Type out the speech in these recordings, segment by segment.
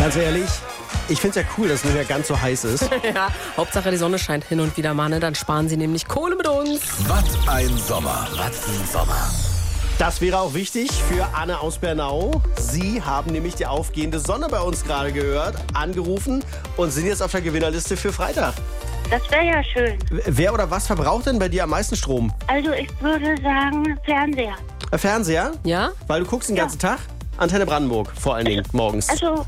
Ganz ehrlich, ich finde es ja cool, dass es nicht mehr ganz so heiß ist. Ja, Hauptsache die Sonne scheint hin und wieder mal, ne? Dann sparen Sie nämlich Kohle mit uns. Was ein Sommer. Was ein Sommer. Das wäre auch wichtig für Anne aus Bernau. Sie haben nämlich die aufgehende Sonne bei uns gerade gehört, angerufen und sind jetzt auf der Gewinnerliste für Freitag. Das wäre ja schön. Wer oder was verbraucht denn bei dir am meisten Strom? Also ich würde sagen Fernseher. Fernseher? Ja? Weil du guckst den ganzen Tag? Antenne Brandenburg, vor allen Dingen morgens. Also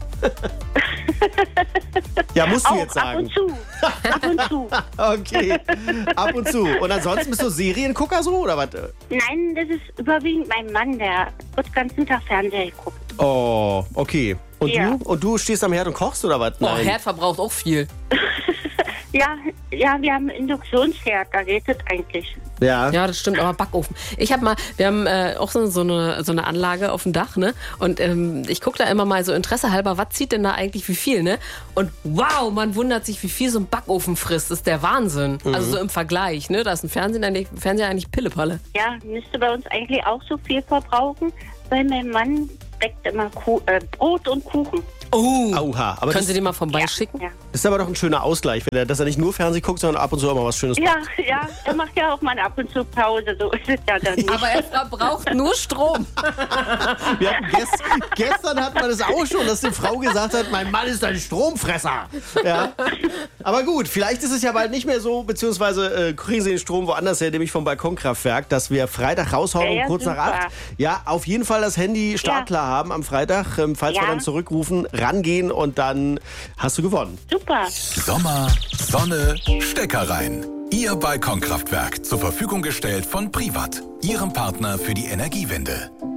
Ja, musst du auch jetzt sagen. ab und zu. Okay, ab und zu. Und ansonsten bist du Seriengucker so, oder was? Nein, das ist überwiegend mein Mann, der wird den ganzen Tag Fernseher gucken. Oh, okay. Und Ja. du? Und du stehst am Herd und kochst, oder was? Oh, Herd verbraucht auch viel. Ja, wir haben einen Induktionsherd, da geht es eigentlich. Ja. Ja, das stimmt, aber Backofen. Wir haben auch so eine Anlage auf dem Dach, ne? Und ich gucke da immer mal so interessehalber, was zieht denn da eigentlich wie viel, ne? Und wow, man wundert sich, wie viel so ein Backofen frisst. Das ist der Wahnsinn. Also so im Vergleich, ne? Da ist ein Fernseher eigentlich Pillepalle. Ja, müsste bei uns eigentlich auch so viel verbrauchen, weil mein Mann backt immer Brot und Kuchen. Oh, Auha. Aber können das Sie den mal vorbeischicken? Ja. ist aber doch ein schöner Ausgleich, dass er nicht nur Fernsehen guckt, sondern ab und zu auch mal was Schönes macht. Ja, er macht ja auch mal ab und zu Pause, so ist es ja dann nicht. Aber er verbraucht nur Strom. Wir hatten gestern hatten wir das auch schon, dass die Frau gesagt hat, mein Mann ist ein Stromfresser. Ja. Aber gut, vielleicht ist es ja bald nicht mehr so, beziehungsweise kriegen Sie den Strom woanders her, nämlich vom Balkonkraftwerk, dass wir Freitag raushauen um kurz nach 8. Ja, auf jeden Fall das Handy startklar haben am Freitag. Falls wir dann zurückrufen, rangehen und dann hast du gewonnen. Super. Sommer, Sonne, Stecker rein. Ihr Balkonkraftwerk zur Verfügung gestellt von Privat, Ihrem Partner für die Energiewende.